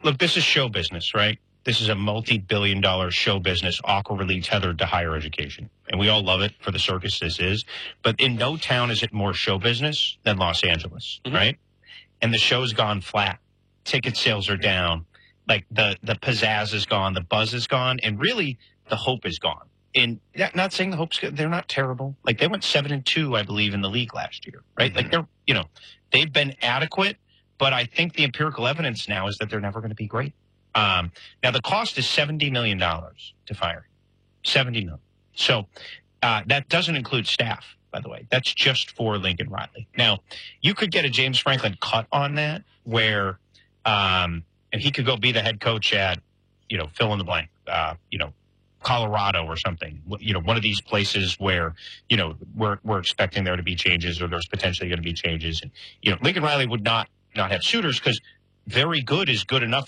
Look, this is show business, right? This is a multi-billion-dollar show business awkwardly tethered to higher education. And we all love it for the circus this is. But in no town is it more show business than Los Angeles, right? And the show's gone flat. Ticket sales are down. Like the pizzazz is gone. The buzz is gone. And really, the hope is gone. And not saying the Hope's good. They're not terrible. Like they went 7-2, I believe, in the league last year, right? Like they've been adequate. But I think the empirical evidence now is that they're never going to be great. Now, the cost is $70 million to fire. $70 million. So that doesn't include staff, by the way. That's just for Lincoln Riley. Now, you could get a James Franklin cut on that where and he could go be the head coach at, fill in the blank, Colorado or something, one of these places where, we're expecting there to be changes or there's potentially going to be changes. And, Lincoln Riley would not have suitors because very good is good enough